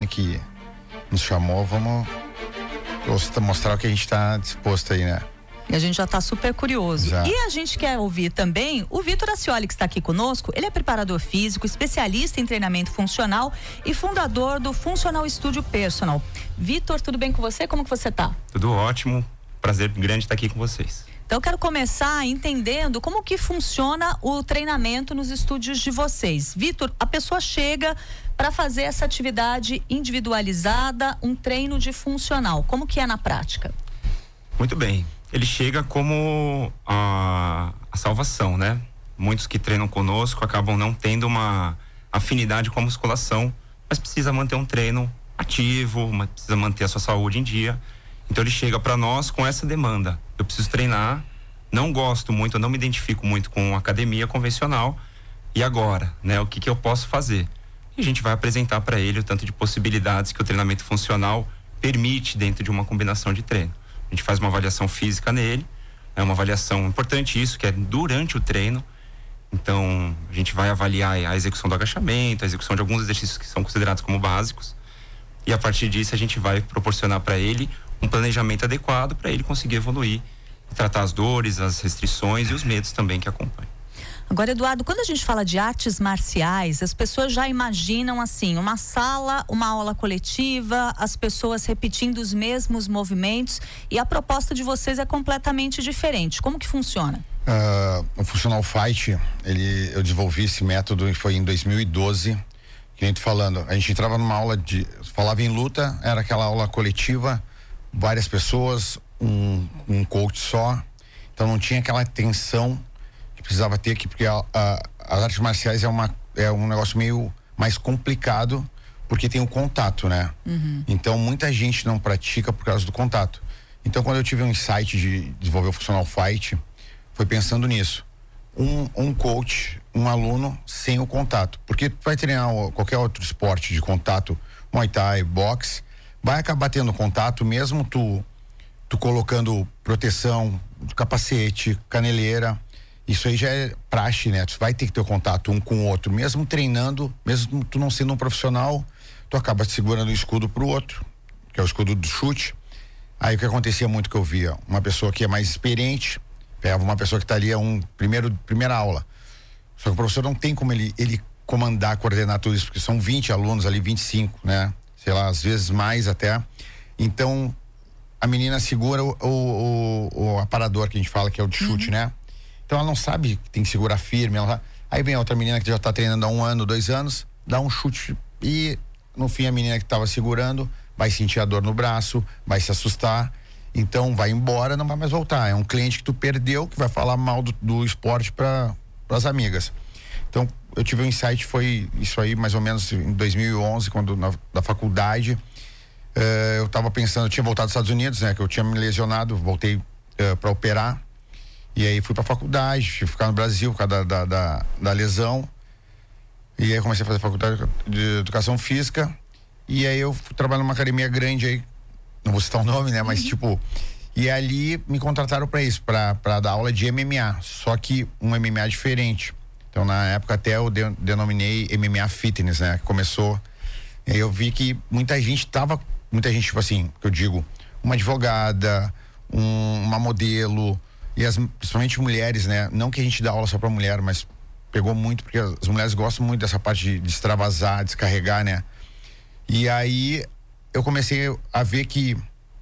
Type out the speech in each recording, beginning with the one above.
que nos chamou, vamos mostrar o que a gente está disposto aí, né? E a gente já está super curioso. Já. E a gente quer ouvir também o Vitor Ascioli, que está aqui conosco. Ele é preparador físico, especialista em treinamento funcional e fundador do Funcional Studio Personal. Vitor, tudo bem com você? Como que você tá? Tudo ótimo. Prazer grande estar aqui com vocês. Então eu quero começar entendendo como que funciona o treinamento nos estúdios de vocês. Vitor, a pessoa chega para fazer essa atividade individualizada, um treino de funcional. Como que é na prática? Muito bem. Ele chega como a salvação, né? Muitos que treinam conosco acabam não tendo uma afinidade com a musculação, mas precisa manter um treino ativo, mas precisa manter a sua saúde em dia. Então ele chega para nós com essa demanda. Eu preciso treinar, não gosto muito, eu não me identifico muito com academia convencional. E agora, né? O que eu posso fazer? E a gente vai apresentar para ele o tanto de possibilidades que o treinamento funcional permite dentro de uma combinação de treino. A gente faz uma avaliação física nele, é uma avaliação importante isso, que é durante o treino. Então, a gente vai avaliar a execução do agachamento, a execução de alguns exercícios que são considerados como básicos. E a partir disso, a gente vai proporcionar para ele um planejamento adequado para ele conseguir evoluir, tratar as dores, as restrições e os medos também que acompanham. Agora, Eduardo, quando a gente fala de artes marciais, as pessoas já imaginam assim, uma sala, uma aula coletiva, as pessoas repetindo os mesmos movimentos, e a proposta de vocês é completamente diferente. Como que funciona? O Funcional Fight, eu desenvolvi esse método e foi em 2012, que a gente falando, a gente entrava numa aula falava em luta, era aquela aula coletiva, várias pessoas, um coach só, então não tinha aquela tensão que precisava ter aqui, porque as artes marciais é um negócio meio mais complicado, porque tem o contato, né? Uhum. Então muita gente não pratica por causa do contato. Então quando eu tive um insight de desenvolver o Funcional Fight, foi pensando nisso. Um coach, um aluno sem o contato, porque tu vai treinar qualquer outro esporte de contato, Muay Thai, boxe, vai acabar tendo contato, mesmo tu colocando proteção, capacete, caneleira. Isso aí já é praxe, né? Tu vai ter que ter contato um com o outro, mesmo treinando, mesmo tu não sendo um profissional, tu acaba segurando o escudo pro outro, que é o escudo do chute. Aí o que acontecia muito que eu via, uma pessoa que é mais experiente, pegava uma pessoa que tá ali primeira aula. Só que o professor não tem como ele comandar, coordenar tudo isso, porque são 20 alunos ali, 25, né? Sei lá, às vezes mais até. Então, a menina segura o aparador que a gente fala, que é o de chute, né? Então ela não sabe que tem que segurar firme. Aí vem a outra menina que já tá treinando há 1 ano, 2 anos, dá um chute e no fim a menina que tava segurando vai sentir a dor no braço, vai se assustar, então vai embora, não vai mais voltar. É um cliente que tu perdeu, que vai falar mal do esporte para as amigas. Então eu tive um insight, foi isso aí mais ou menos em 2011, quando da faculdade, eu tava pensando, eu tinha voltado dos Estados Unidos, né, que eu tinha me lesionado, voltei para operar. E aí fui pra faculdade, fui ficar no Brasil por causa da lesão. E aí comecei a fazer faculdade de educação física. E aí eu trabalho numa academia grande aí, não vou citar o nome, né? Mas tipo, e ali me contrataram pra isso, pra dar aula de MMA. Só que um MMA diferente. Então na época até eu denominei MMA Fitness, né? Começou, e aí eu vi que muita gente tipo assim, que eu digo, uma advogada, uma modelo, e principalmente mulheres, né? Não que a gente dá aula só pra mulher, mas pegou muito, porque as mulheres gostam muito dessa parte de extravasar, descarregar, né? E aí eu comecei a ver que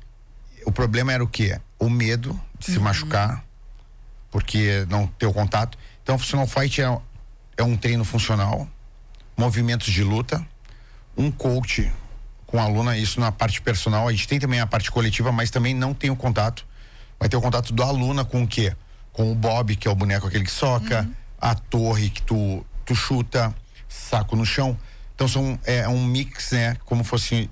o problema era o quê? O medo de se machucar, porque não ter o contato. Então o Funcional Fight é um treino funcional, movimentos de luta, um coach com a aluna, isso na parte personal. A gente tem também a parte coletiva, mas também não tem o contato. Vai ter o contato da aluna com o quê? Com o Bob, que é o boneco aquele que soca, a torre que tu chuta, saco no chão. Então é um mix, né? Como fosse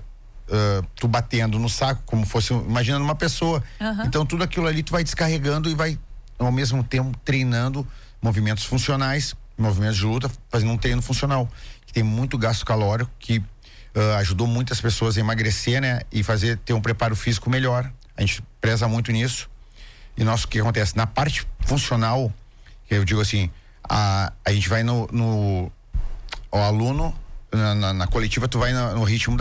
tu batendo no saco, como fosse, imaginando uma pessoa. Então tudo aquilo ali tu vai descarregando e vai ao mesmo tempo treinando movimentos funcionais, movimentos de luta, fazendo um treino funcional, que tem muito gasto calórico, que ajudou muitas pessoas a emagrecer, né? E ter um preparo físico melhor. A gente preza muito nisso. E o que acontece? Na parte funcional, que eu digo assim, a gente vai o aluno, na coletiva, tu vai no ritmo